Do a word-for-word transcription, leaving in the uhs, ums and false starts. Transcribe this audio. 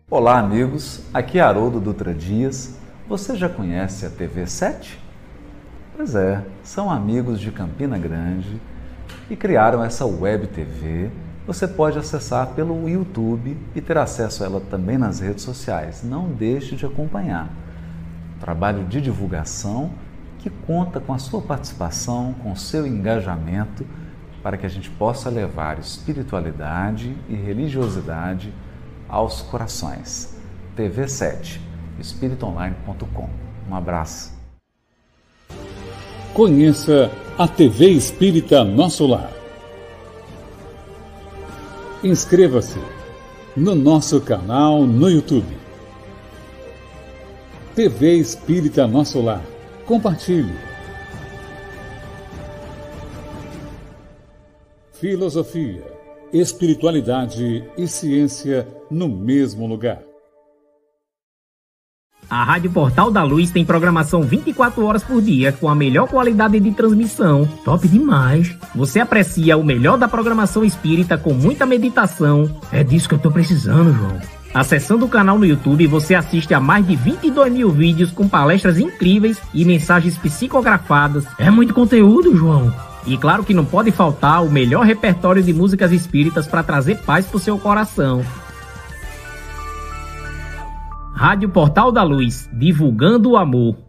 Olá amigos, aqui é Haroldo Dutra Dias. Você já conhece a T V sete? Pois é, são amigos de Campina Grande e criaram essa web T V. Você pode acessar pelo YouTube e ter acesso a ela também nas redes sociais. Não deixe de acompanhar. Um trabalho de divulgação que conta com a sua participação, com o seu engajamento, para que a gente possa levar espiritualidade e religiosidade aos corações. T V sete, espírito online ponto com. Um abraço. Conheça a T V Espírita Nosso Lar. Inscreva-se no nosso canal no YouTube. T V Espírita Nosso Lar. Compartilhe. Filosofia, espiritualidade e ciência no mesmo lugar. A Rádio Portal da Luz tem programação vinte e quatro horas por dia com a melhor qualidade de transmissão. Top demais! Você aprecia o melhor da programação espírita com muita meditação. É disso que eu tô precisando, João. Acessando o canal no YouTube, você assiste a mais de vinte e dois mil vídeos com palestras incríveis e mensagens psicografadas. É muito conteúdo, João. E claro que não pode faltar o melhor repertório de músicas espíritas para trazer paz pro seu coração. Rádio Portal da Luz, divulgando o amor.